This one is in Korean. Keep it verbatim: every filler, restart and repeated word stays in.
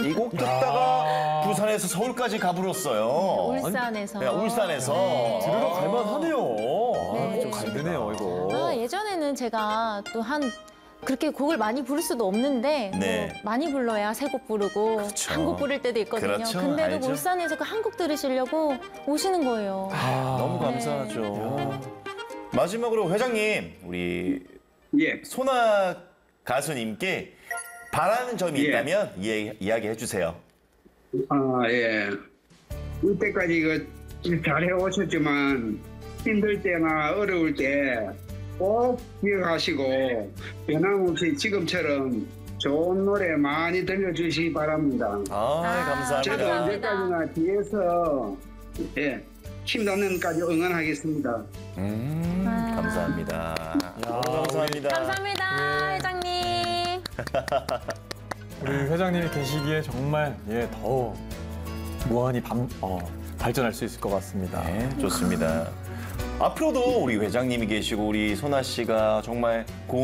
이 곡 듣다가 부산에서 서울까지 가불었어요. 울산에서. 네, 울산에서. 들으러 갈만하네요. 아, 네. 좀 갈리네요, 이거. 아, 예전에는 제가 또 한 그렇게 곡을 많이 부를 수도 없는데 네. 뭐 많이 불러야 세 곡 부르고 그렇죠. 한 곡 부를 때도 있거든요. 그렇죠. 근데도 알죠. 울산에서 그 한 곡 들으시려고 오시는 거예요. 아, 너무 감사하죠. 마지막으로 회장님, 우리 예. 소나 가수님께 바라는 점이 예. 있다면 예, 이야기해 주세요. 아, 예. 이때까지 그 잘해 오셨지만 힘들 때나 어려울 때 꼭 기억하시고 변함없이 지금처럼 좋은 노래 많이 들려주시기 바랍니다. 아, 아, 저도 감사합니다. 언제까지나 뒤에서 예, 힘닿는 데까지 응원하겠습니다. 음, 아. 감사합니다. 너무 감사합니다. 감사합니다, 회장님. 우리 회장님이 계시기에 정말 예, 더 무한히 감, 어, 발전할 수 있을 것 같습니다. 네, 좋습니다. 앞으로도 우리 회장님이 계시고 우리 소나 씨가 정말 고운